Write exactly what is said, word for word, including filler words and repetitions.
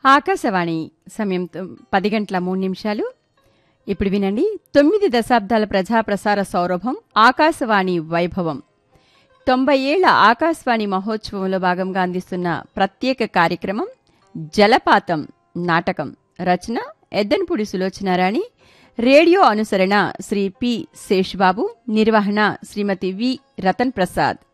ఆకాశవాణి సమయం తొమ్- పది గంటల మూడు నిమిషాలు. ఇప్పుడు వినండి, తొమ్మిది దశాబ్దాల ప్రజాప్రసార సౌరభం ఆకాశవాణి వైభవం. తొంభై ఏళ్ల ఆకాశవాణి మహోత్సవంలో భాగంగా అందిస్తున్న ప్రత్యేక కార్యక్రమం జలపాతం నాటకం. రచన ఎద్దనపూడి సులోచనారాణి. Radio అనుసరణ Shri P Sesh Babu. నిర్వహణ శ్రీమతి వి రతన్ ప్రసాద్.